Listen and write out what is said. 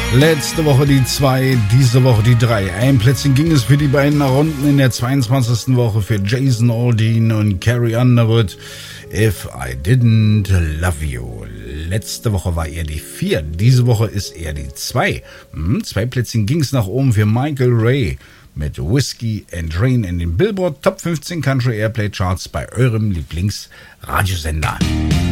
Letzte Woche die 2, diese Woche die 3. Ein Plätzchen ging es für die beiden nach unten in der 22. Woche für Jason Aldean und Carrie Underwood. If I Didn't Love You. Letzte Woche war er die 4, diese Woche ist er die 2. 2 Plätzchen ging es nach oben für Michael Ray mit Whiskey and Rain in den Billboard Top 15 Country Airplay Charts bei eurem Lieblingsradiosender.